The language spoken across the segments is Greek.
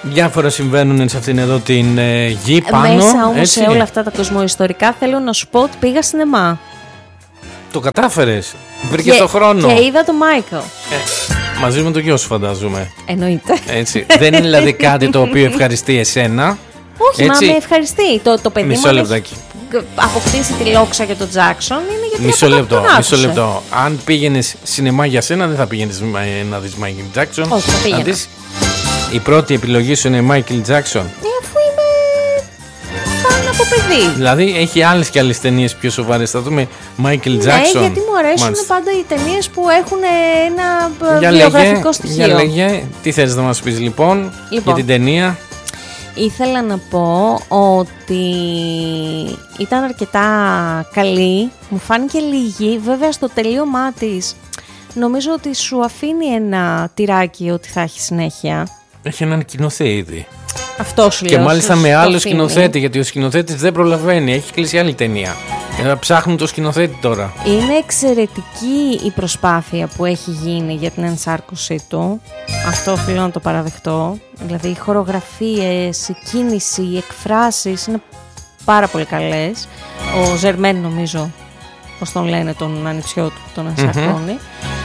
Διάφορα συμβαίνουν σε αυτήν εδώ την γη πάνω. Μέσα όμως σε όλα αυτά τα κοσμοϊστορικά θέλω να σου πω ότι πήγα σινεμά. Το κατάφερες. Βρήκες το χρόνο. Και είδα τον Μάικλ. Μαζί με τον γιο σου φαντάζομαι. Εννοείται. Έτσι. Δεν είναι δηλαδή κάτι το οποίο ευχαριστεί εσένα. Όχι, μα με ευχαριστεί. Το παιδί μισό μου λεπτάκι. Αποκτήσει τη λόξα για τον Τζάκσον είναι γιατί μισό λεπτό. Αν πήγαινες σινεμά για σένα, δεν θα πήγαινες να δεις Μάικλ Τζάκσον. Όχι, θα πήγαινα. Η πρώτη επιλογή σου είναι Μάικλ Τζάκσον. Αφού είμαι φαν από παιδί. Δηλαδή έχει άλλες και άλλες ταινίες πιο σοβαρές. Θα δούμε Μάικλ Τζάκσον. Ναι, γιατί μου αρέσουν πάντα οι ταινίες που έχουν ένα βιογραφικό στοιχείο. Για λέγε, τι θέλεις να μας πεις λοιπόν για την ταινία? Ήθελα να πω ότι ήταν αρκετά καλή, μου φάνηκε λίγη, βέβαια στο τελείωμά της νομίζω ότι σου αφήνει ένα τυράκι ότι θα έχει συνέχεια. Έχει έναν σκηνοθέτη ήδη. Αυτό σου και λέω. Μάλιστα με άλλο σκηνοθέτη, γιατί ο σκηνοθέτης δεν προλαβαίνει, έχει κλείσει άλλη ταινία. Ψάχνουν το σκηνοθέτη τώρα. Είναι εξαιρετική η προσπάθεια που έχει γίνει για την ενσάρκωσή του. Αυτό οφείλω να το παραδεχτώ. Δηλαδή οι χορογραφίες, η κίνηση, οι εκφράσεις είναι πάρα πολύ καλές. Ο Ζερμέν νομίζω, πώς τον λένε, τον ανιψιό του, τον ενσαρκώνει.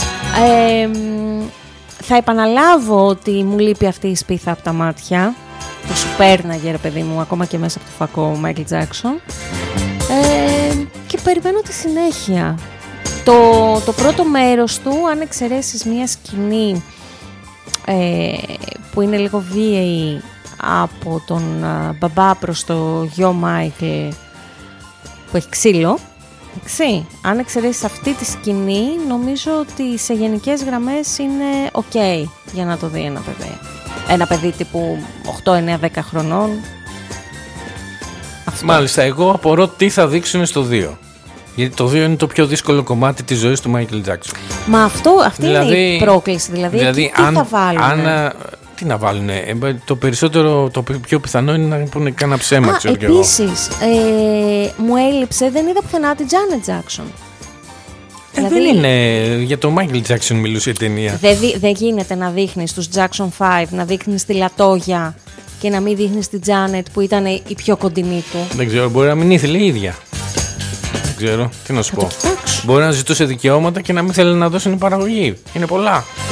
Θα επαναλάβω ότι μου λείπει αυτή η σπίθα από τα μάτια που σου πέρναγε, ρε παιδί μου, ακόμα και μέσα από το φακό ο Μάικλ Τζάκσον. Και περιμένω τη συνέχεια. Το πρώτο μέρος του, αν εξαιρέσεις μια σκηνή που είναι λίγο βίαιη από τον μπαμπά προς το γιο Μάικλ που έχει ξύλο, αν εξαιρέσεις αυτή τη σκηνή, νομίζω ότι σε γενικές γραμμές είναι ok για να το δει ένα παιδί. Ένα παιδί τύπου 8, 9, 10 χρονών. Αυτό. Μάλιστα, εγώ απορώ τι θα δείξουν στο 2. Γιατί το 2 είναι το πιο δύσκολο κομμάτι της ζωής του Μάικλ Τζάκσον. Μα αυτή δηλαδή, είναι η πρόκληση. Δηλαδή τι θα βάλουν. Τι να βάλουν. Το περισσότερο, το πιο πιθανό είναι να πούνε κάνα ψέμα, ξέρω κι εγώ. Επίσης, μου έλειψε, δεν είδα πουθενά την Τζάνετ Τζάκσον. Δηλαδή, δεν είναι. Για το Μάικλ Τζάκσον μιλούσε η ταινία. Δεν γίνεται να δείχνεις τους Jackson 5, να δείχνεις τη Λατόγια και να μην δείχνεις την Τζάνετ που ήταν η πιο κοντινή του. Δεν ξέρω, μπορεί να μην ήθελε η ίδια. Δεν ξέρω, τι να σου πω. Μπορεί να ζητούσε δικαιώματα και να μην θέλει να δώσουν η παραγωγή. Είναι πολλά.